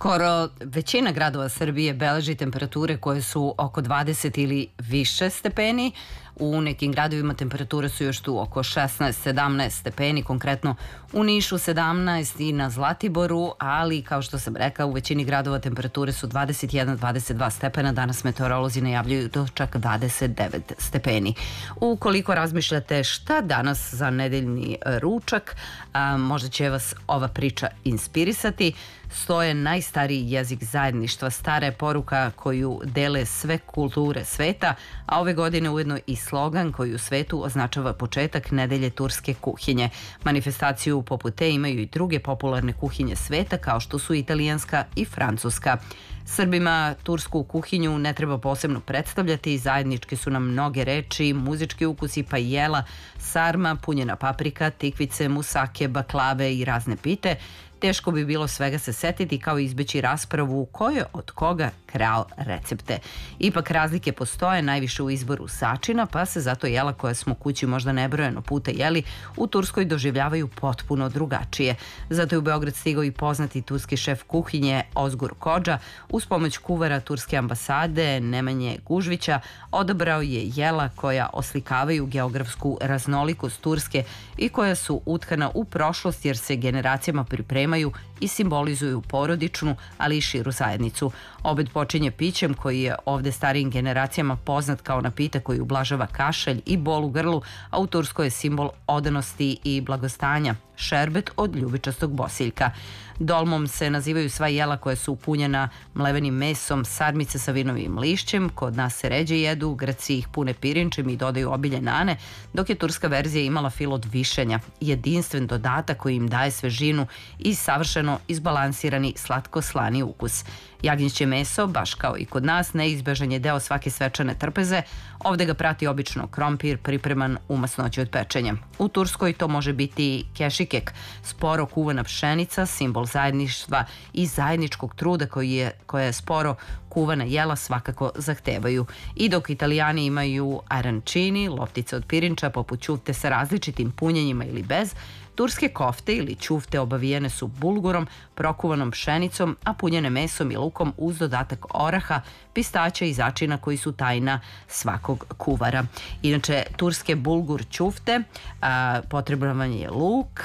Skoro većina gradova Srbije beleži temperature koje su oko 20 ili više stepeni. U nekim gradovima temperature su još tu oko 16-17 stepeni, konkretno u Nišu 17 i na Zlatiboru, ali kao što sam rekla, u većini gradova temperature su 21-22 stepena. Danas meteorolozi najavljuju do čak 29 stepeni. Ukoliko razmišljate šta danas za nedeljni ručak, možda će vas ova priča inspirisati. Sto je najstariji jezik zajedništva, stara je poruka koju dele sve kulture sveta, a ove godine ujedno i slogan koji u svetu označava početak nedelje turske kuhinje. Manifestaciju poput te imaju i druge popularne kuhinje sveta kao što su italijanska i francuska. Srbima tursku kuhinju ne treba posebno predstavljati, zajednički su nam mnoge reči, muzički ukusi pa i jela, sarma, punjena paprika, tikvice, musake, baklave i razne pite. Teško bi bilo svega se setiti kao izbeći raspravu ko je od koga krao recepte. Ipak razlike postoje najviše u izboru sačina, pa se zato jela koja smo kući možda nebrojeno puta jeli u Turskoj doživljavaju potpuno drugačije. Zato je u Beograd stigao i poznati turski šef kuhinje Ozgur Kodža. Uz pomoć kuvara turske ambasade Nemanje Gužvića odabrao je jela koja oslikavaju geografsku raznolikost Turske i koja su utkana u prošlost jer se generacijama pripremaju i simbolizuju porodičnu, ali i širu zajednicu. Obed počinje pićem koji je ovde starijim generacijama poznat kao napitak koji ublažava kašalj i bol u grlu, a u Turskoj je simbol odanosti i blagostanja. Šerbet od ljubičastog bosiljka. Dolmom se nazivaju sva jela koja su upunjena mlevenim mesom, sarmice sa vinovim lišćem, kod nas se ređe jedu, Grci ih pune pirinčem i dodaju obilje nane, dok je turska verzija imala fil od višenja, jedinstven dodatak koji im daje svežinu i savršeno izbalansirani slatko-slani ukus. Jagnjeće meso, baš kao i kod nas, neizbežan je deo svake svečane trpeze. Ovde ga prati obično krompir pripreman u masnoći od pečenja. U Turskoj to može biti kešikek, sporo kuvana pšenica, simbol zajedništva i zajedničkog truda koje sporo kuvana jela svakako zahtevaju. I dok Italijani imaju arancini, loptice od pirinča poput ćufte sa različitim punjenjima ili bez, turske kofte ili ćufte obavijene su bulgurom, prokuvanom pšenicom, a punjene mesom i lukom uz dodatak oraha, pistaća i začina koji su tajna svakog kuvara. Inače, turske bulgur ćufte potreban vam je luk,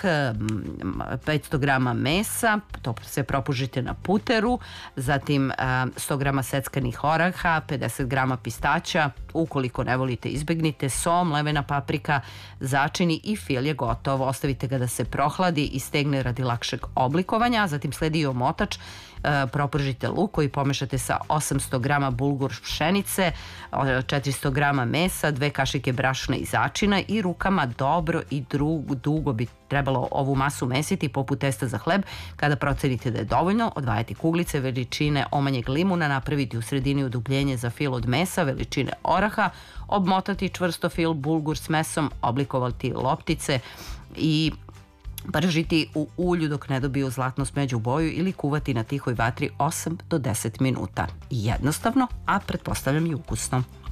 500 grama mesa, to se propužite na puteru, zatim 100 grama seckanih oraha, 50 grama pistaća, ukoliko ne volite izbegnite, so, mlevena paprika, začini i fil je gotov. Ostavite ga da se prohladi i stegne radi lakšeg oblikovanja, zatim sledi i omotač, propržite luk koji pomešate sa 800 grama bulgur pšenice, 400 grama mesa, 2 kašike brašna i začina i rukama dobro i dugo bi trebalo ovu masu mesiti poput testa za hleb. Kada procenite da je dovoljno, odvajati kuglice veličine omanjeg limuna, napraviti u sredini udubljenje za fil od mesa veličine oraha, obmotati čvrsto fil bulgur s mesom, oblikovati loptice i pržiti u ulju dok ne dobiju zlatno smeđu boju ili kuvati na tihoj vatri 8 do 10 minuta. Jednostavno, a pretpostavljam i ukusno.